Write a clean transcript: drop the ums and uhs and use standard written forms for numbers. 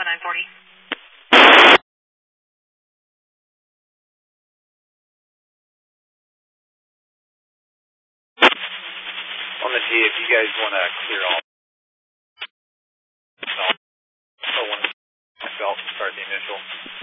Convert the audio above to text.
940. On the G, if you guys want to clear all, I want to start the initial.